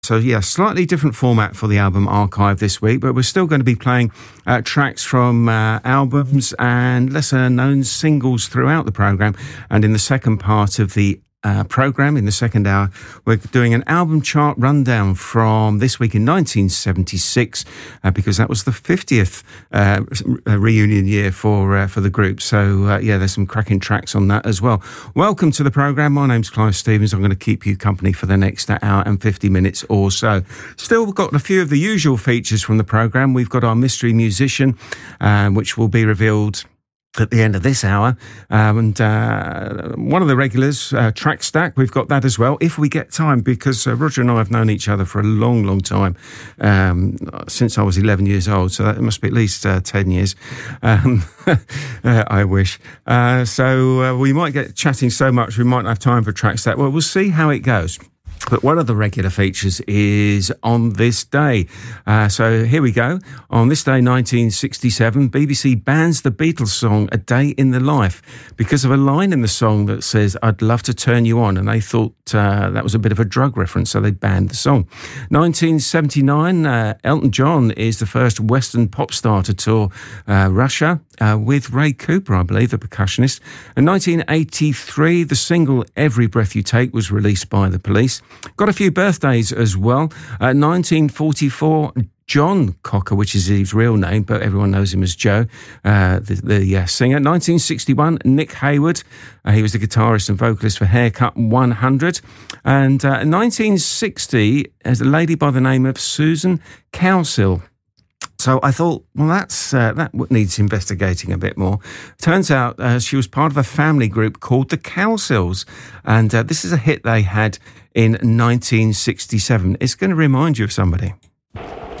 So, yeah, slightly different format for the album archive this week, but we're still going to be playing tracks from albums and lesser-known singles throughout the programme. And in the second part of the programme, in the second hour, we're doing an album chart rundown from this week in 1976, because that was the 50th reunion year for the group. So, yeah, there's some cracking tracks on that as well. Welcome to the programme. My name's Clive Stevens. I'm going to keep you company for the next hour and 50 minutes or so. Still, we've got a few of the usual features from the programme. We've got our mystery musician, which will be revealed at the end of this hour, and one of the regulars, Track Stack, we've got that as well, if we get time, because Roger and I have known each other for a long, long time, since I was 11 years old, so that must be at least 10 years, I wish. So we might get chatting so much we might not have time for Track Stack. Well, we'll see how it goes. But one of the regular features is On This Day. So here we go. On this day, 1967, BBC bans the Beatles song A Day in the Life because of a line in the song that says, "I'd love to turn you on." And they thought that was a bit of a drug reference, so they banned the song. 1979, Elton John is the first Western pop star to tour Russia with Ray Cooper, I believe, the percussionist. In 1983, the single Every Breath You Take was released by The Police. Got a few birthdays as well. 1944, John Cocker, which is his real name, but everyone knows him as Joe, the singer. 1961, Nick Hayward. He was the guitarist and vocalist for Haircut 100. And 1960, there's a lady by the name of Susan Cowsill. So I thought, well, that needs investigating a bit more. Turns out she was part of a family group called the Cowsills, and this is a hit they had in 1967. It's going to remind you of somebody.